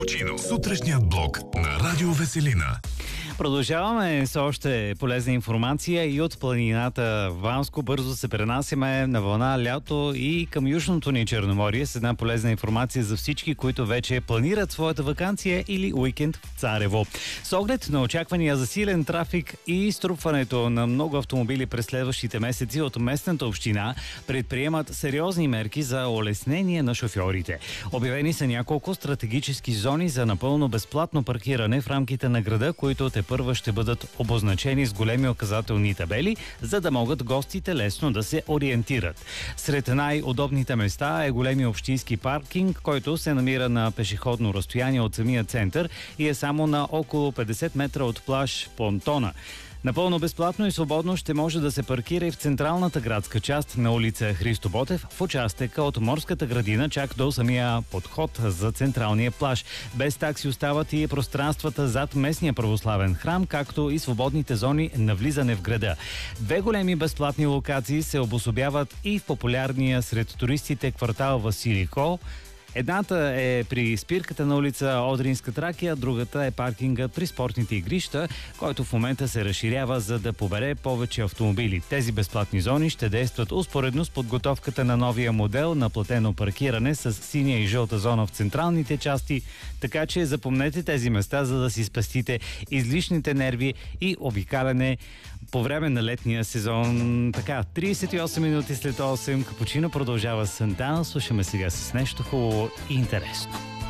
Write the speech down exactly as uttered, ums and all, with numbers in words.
Сутрешният блок на Радио Веселина. Продължаваме с още полезна информация и от планината Ванско. Бързо се пренасяме на вълна лято и към южното ни Черноморие с една полезна информация за всички, които вече планират своята ваканция или уикенд в Царево. С оглед на очаквания засилен трафик и струпването на много автомобили през следващите месеци, от местната община предприемат сериозни мерки за улеснение на шофьорите. Обявени са няколко стратегически зони за напълно безплатно паркиране в рамките на града, които те първа ще бъдат обозначени с големи указателни табели, за да могат гостите лесно да се ориентират. Сред най-удобните места е големи общински паркинг, който се намира на пешеходно разстояние от самия център и е само на около петдесет метра от плаж Понтона. Напълно безплатно и свободно ще може да се паркира и в централната градска част на улица Христо Ботев, в участъка от Морската градина чак до самия подход за централния плаж. Без такси остават и пространствата зад местния православен храм, както и свободните зони на влизане в града. Две големи безплатни локации се обособяват и в популярния сред туристите квартал Василико. Едната е при спирката на улица Одринска Тракия, другата е паркинга при спортните игрища, който в момента се разширява, за да побере повече автомобили. Тези безплатни зони ще действат успоредно с подготовката на новия модел на платено паркиране с синя и жълта зона в централните части, така че запомнете тези места, за да си спестите излишните нерви и обикаляне по време на летния сезон. Така, тридесет и осем минути след осем, Капучино продължава с Сантана. Слушаме сега с нещо хубаво и интересно.